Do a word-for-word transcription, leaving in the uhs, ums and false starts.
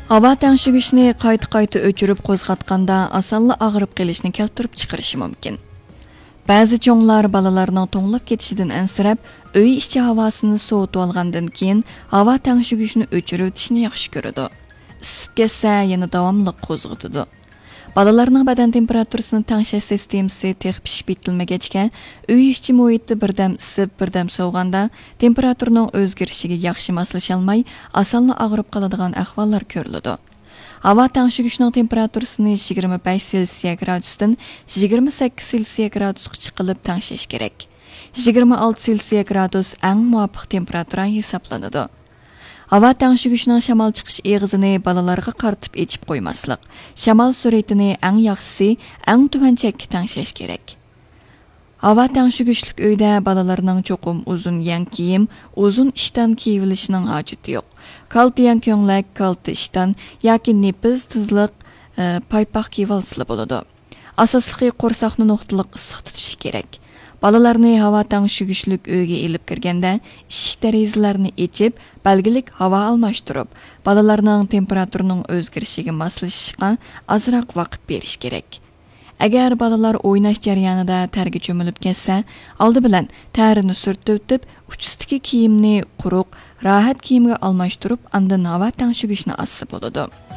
Hava təngshigishni qayta-qayta o'chirib qo'zg'atganda osonla og'rib qolishni keltirib chiqarishi mumkin. Ba'zi cho'nglar balalarning to'nglab ketishidan ansirab, uy ichi havosini sovutib olgandan keyin havo tangshigishni o'chirib o'tishni yaxshi ko'radi. Isib ketsa yana davomli qo'zg'atadi. Balalarning badan temperaturasini tangshash sistemasi texnik pishib bitilmagachga, uy ichi muhitda birdam isib, birdam sovganda temperaturaning o'zgarishiga yaxshi moslasha olmay, osonla og'rib qoladigan ahvollar ko'riladi. Havo tangshigishining temperaturasini yigirma besh Selsiya gradusdan yigirma sakkiz Selsiya gradusga chiqilib tangshash kerak. yigirma olti Selsiya gradus eng muvofiq temperatura hisoblanadi. Havo tangshigishining shamol chiqish eg'izini balalarga qaratib echib qo'ymaslik. Shamol sur'atini eng yaxshisi eng tuvan chekka tangshash kerak. Havo tangshigishlik uyda balalarning cho'qim uzun yan kiyim, uzun ishton kiyilishining hojati yo'q. Kalta yan ko'nglak, kalta ishton yoki nepiz tizliq e, paypoq kiyib olsa bo'ladi. Asosli qo'rsoqni nuqtaliq issiq tutishi kerak. Balalarni havo tangshigishlik uyga elib kirganda eshik derazalarini echib, belgilik havo almashtirib, balalarning temperaturining o'zgarishiga moslashishga ozroq vaqt berish kerak. Agar balalar o'ynash jarayonida targa cho'milib ketsa, oldi bilan tarini surtib o'tib, uchistiki kiyimni quruq, rohat kiyimga almashtirib, undan havo tangshigishni olsa bo'ladi.